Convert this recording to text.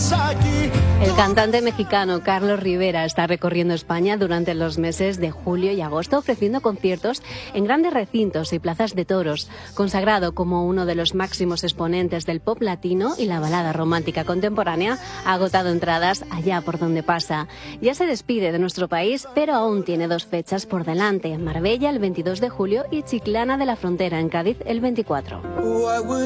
El cantante mexicano Carlos Rivera está recorriendo España durante los meses de julio y agosto, ofreciendo conciertos en grandes recintos y plazas de toros. Consagrado como uno de los máximos exponentes del pop latino y la balada romántica contemporánea, ha agotado entradas allá por donde pasa. Ya se despide de nuestro país, pero aún tiene 2 fechas por delante: Marbella el 22 de julio y Chiclana de la Frontera en Cádiz el 24.